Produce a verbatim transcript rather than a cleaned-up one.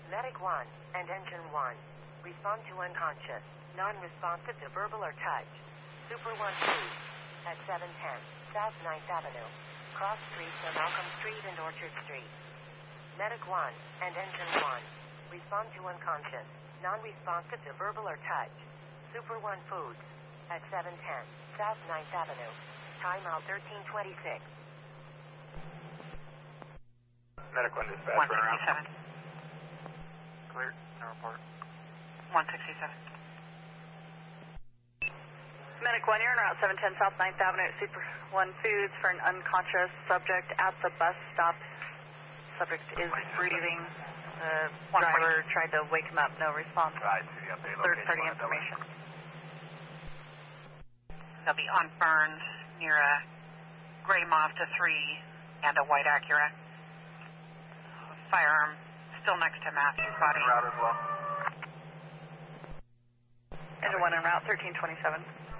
Medic one and Engine one. Respond to unconscious, non-responsive to verbal or touch. Super one Food at seven ten South ninth Avenue. Cross streets on Malcolm Street and Orchard Street. Medic one and Engine one. Respond to unconscious, non-responsive to verbal or touch. Super one Foods at seven ten South ninth Avenue. Timeout thirteen twenty-six. Medic one dispatch. one sixty-seven. Clear. No report. one sixty-seven. Medic one, you're en route seven ten South ninth Avenue at Super one Foods for an unconscious subject at the bus stop. Subject is breathing. The driver tried to wake him up, no response. Right, see the update. Third party information. They'll be on Burns near a gray Mazda three and a white Acura. Firearm still next to Matthew's body. Route as well. Engine one en route thirteen twenty-seven.